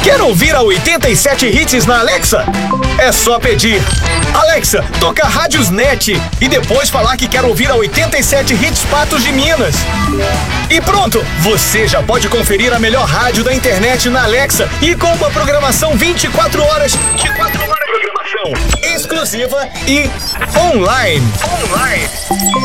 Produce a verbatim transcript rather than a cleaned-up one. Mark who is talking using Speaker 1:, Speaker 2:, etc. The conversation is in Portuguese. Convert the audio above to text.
Speaker 1: Quer ouvir a oitenta e sete Hits na Alexa? É só pedir: Alexa, toca Rádios Net, e depois falar que quer ouvir a oitenta e sete Hits Patos de Minas. E pronto, você já pode conferir a melhor rádio da internet na Alexa e com uma programação vinte e quatro horas. vinte e quatro horas de programação exclusiva e online. Online.